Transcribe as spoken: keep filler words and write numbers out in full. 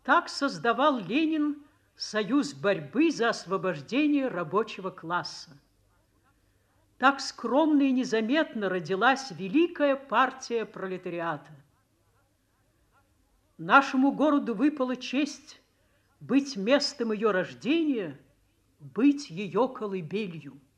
Так создавал Ленин союз борьбы за освобождение рабочего класса. Так скромно и незаметно родилась великая партия пролетариата. Нашему городу выпала честь быть местом ее рождения, быть ее колыбелью.